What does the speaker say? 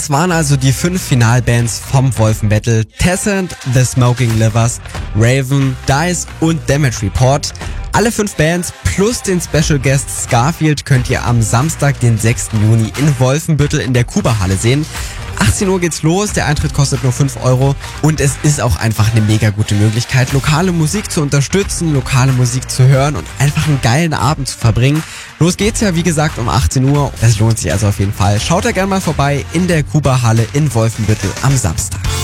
Das waren also die 5 Finalbands vom Wolfenbattle: Tessent, The Smoking Livers, Raven, Dice und Damage Report. Alle 5 Bands plus den Special Guest Scarfield könnt ihr am Samstag, den 6. Juni in Wolfenbüttel in der Kuba-Halle sehen. 18 Uhr geht's los, der Eintritt kostet nur 5 Euro und es ist auch einfach eine mega gute Möglichkeit, lokale Musik zu unterstützen, lokale Musik zu hören und einfach einen geilen Abend zu verbringen. Los geht's ja, wie gesagt, um 18 Uhr. Das lohnt sich also auf jeden Fall. Schaut da gerne mal vorbei in der Kuba-Halle in Wolfenbüttel am Samstag.